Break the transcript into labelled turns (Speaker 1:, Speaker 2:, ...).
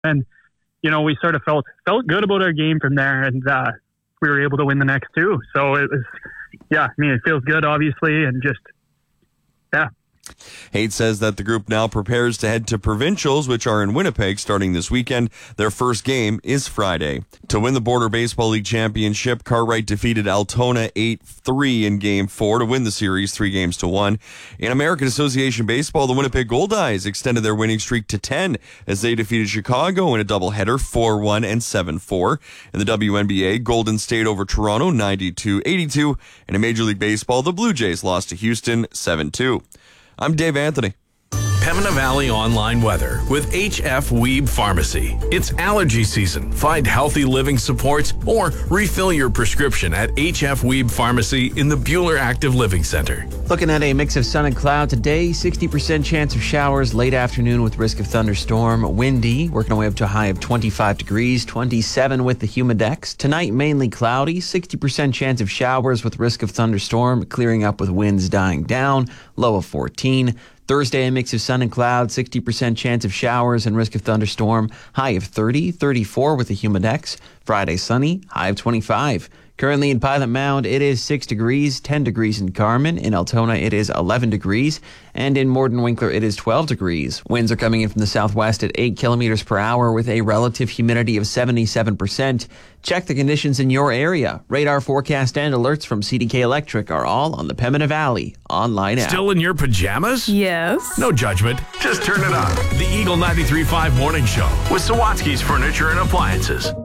Speaker 1: And, we sort of felt good about our game from there, and we were able to win the next two. So it was, it feels good, obviously, and just, yeah.
Speaker 2: Haight says that the group now prepares to head to provincials, which are in Winnipeg starting this weekend. Their first game is Friday. To win the Border Baseball League Championship, Cartwright defeated Altona 8-3 in Game 4 to win the series 3-1. In American Association Baseball, the Winnipeg Goldeyes extended their winning streak to 10 as they defeated Chicago in a doubleheader 4-1 and 7-4. In the WNBA, Golden State over Toronto 92-82. And in Major League Baseball, the Blue Jays lost to Houston 7-2. I'm Dave Anthony.
Speaker 3: Pembina Valley Online Weather with HF Weeb Pharmacy. It's allergy season. Find healthy living supports or refill your prescription at HF Weeb Pharmacy in the Buhler Active Living Center.
Speaker 4: Looking at a mix of sun and cloud today, 60% chance of showers late afternoon with risk of thunderstorm. Windy, working our way up to a high of 25 degrees, 27 with the humidex. Tonight, mainly cloudy, 60% chance of showers with risk of thunderstorm, clearing up with winds dying down, low of 14. Thursday, a mix of sun and clouds, 60% chance of showers and risk of thunderstorm, high of 30, 34 with the humidex. Friday, sunny, high of 25. Currently in Pilot Mound, it is 6 degrees, 10 degrees in Carman. In Altona, it is 11 degrees. And in Morden Winkler, it is 12 degrees. Winds are coming in from the southwest at 8 kilometers per hour with a relative humidity of 77%. Check the conditions in your area. Radar forecast and alerts from CDK Electric are all on the Pembina Valley online app.
Speaker 3: Still in your pajamas?
Speaker 5: Yes.
Speaker 3: No judgment. Just turn it on. The Eagle 93.5 Morning Show with Sawatsky's Furniture and Appliances.